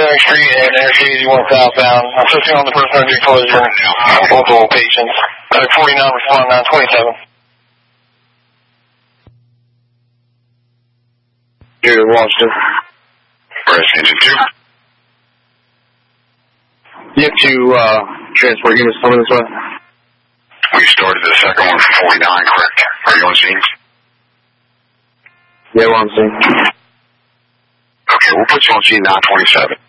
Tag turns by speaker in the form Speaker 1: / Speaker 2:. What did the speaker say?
Speaker 1: Mary Street and Interstate 81 southbound. Assisting on the person under collision. Multiple patients. 49 respond 927.
Speaker 2: Here, Washington.
Speaker 3: Press engine 2.
Speaker 2: You have two transport units coming this way?
Speaker 3: We started the second one from 49, correct? Are you on scene?
Speaker 2: Yeah, we're on scene.
Speaker 3: Okay, we'll put you on scene 927.